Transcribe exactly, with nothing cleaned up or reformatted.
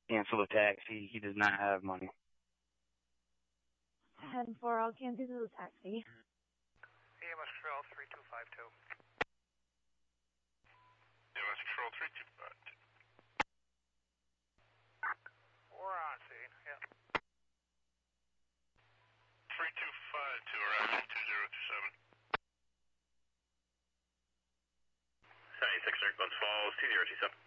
cancel the taxi. He does not have money. ten four, I'll cancel the taxi. E M S Patrol three two five two. E M S Patrol three two five two. We're on scene, yeah. three two five two, arriving two zero two seven. seventy-six, Glens Falls, two zero two seven.